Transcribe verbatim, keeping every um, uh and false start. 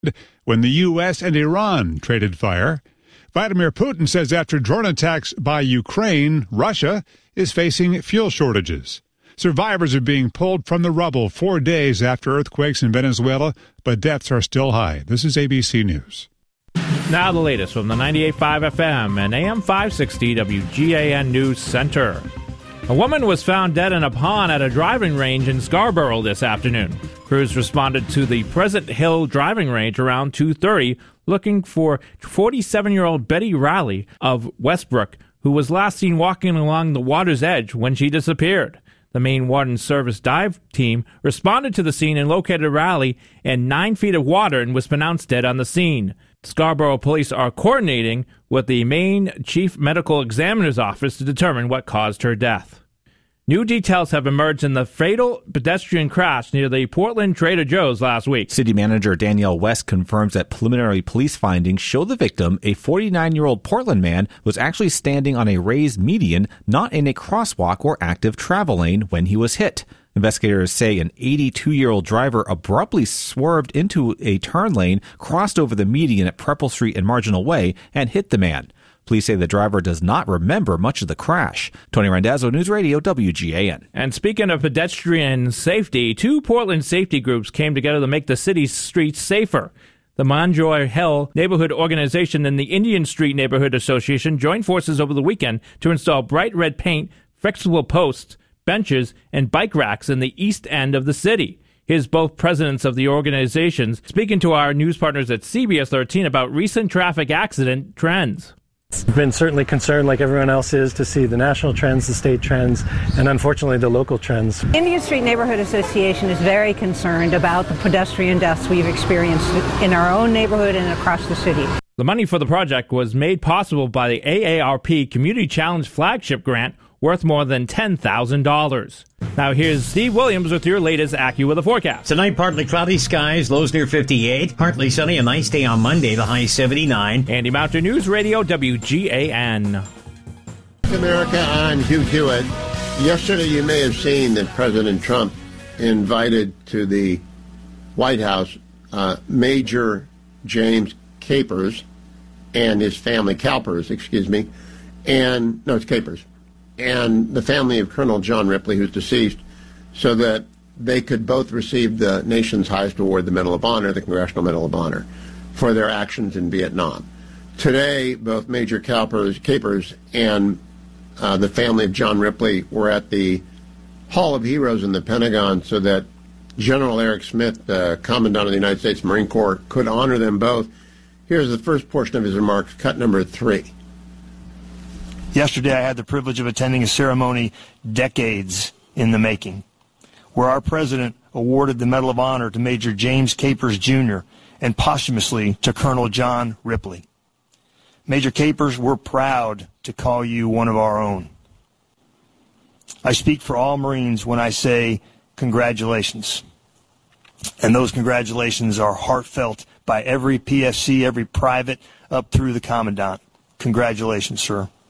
when the U S and Iran traded fire. Vladimir Putin says after drone attacks by Ukraine, Russia is facing fuel shortages. Survivors are being pulled from the rubble four days after earthquakes in Venezuela, but deaths are still high. This is A B C News. Now the latest from the ninety-eight point five F M and A M five sixty W G A N News Center. A woman was found dead in a pond at a driving range in Scarborough this afternoon. Crews responded to the Pleasant Hill driving range around two thirty, looking for forty-seven-year-old Betty Raleigh of Westbrook, who was last seen walking along the water's edge when she disappeared. The Maine Water Service dive team responded to the scene and located Raleigh in nine feet of water and was pronounced dead on the scene. Scarborough police are coordinating with the Maine Chief Medical Examiner's Office to determine what caused her death. New details have emerged in the fatal pedestrian crash near the Portland Trader Joe's last week. City Manager Danielle West confirms that preliminary police findings show the victim, a forty-nine-year-old Portland man, was actually standing on a raised median, not in a crosswalk or active travel lane when he was hit. Investigators say an eighty-two-year-old driver abruptly swerved into a turn lane, crossed over the median at Preple Street and Marginal Way, and hit the man. Police say the driver does not remember much of the crash. Tony Randazzo, News Radio, W G A N. And speaking of pedestrian safety, two Portland safety groups came together to make the city's streets safer. The Monjoy Hill Neighborhood Organization and the Indian Street Neighborhood Association joined forces over the weekend to install bright red paint, flexible posts, benches, and bike racks in the east end of the city. Here's both presidents of the organizations speaking to our news partners at C B S thirteen about recent traffic accident trends. I've been certainly concerned, like everyone else is, to see the national trends, the state trends, and unfortunately the local trends. Indian Street Neighborhood Association is very concerned about the pedestrian deaths we've experienced in our own neighborhood and across the city. The money for the project was made possible by the A A R P Community Challenge flagship grant worth more than ten thousand dollars. Now here's Steve Williams with your latest AccuWeather forecast. Tonight, partly cloudy skies, lows near fifty-eight. Partly sunny, a nice day on Monday, the high seventy-nine. Andy Mountain, News Radio, W G A N. America on Hugh Hewitt. Yesterday you may have seen that President Trump invited to the White House uh, Major James Capers and his family, Calpers, excuse me, and, no, it's Capers, and the family of Colonel John Ripley, who's deceased, so that they could both receive the nation's highest award, the Medal of Honor, the Congressional Medal of Honor, for their actions in Vietnam. Today, both Major Capers, Capers and uh, the family of John Ripley were at the Hall of Heroes in the Pentagon so that General Eric Smith, uh, Commandant of the United States Marine Corps, could honor them both. Here's the first portion of his remarks, cut number three. Yesterday, I had the privilege of attending a ceremony decades in the making, where our president awarded the Medal of Honor to Major James Capers, Junior and posthumously to Colonel John Ripley. Major Capers, we're proud to call you one of our own. I speak for all Marines when I say congratulations. And those congratulations are heartfelt by every P F C, every private, up through the Commandant. Congratulations, sir.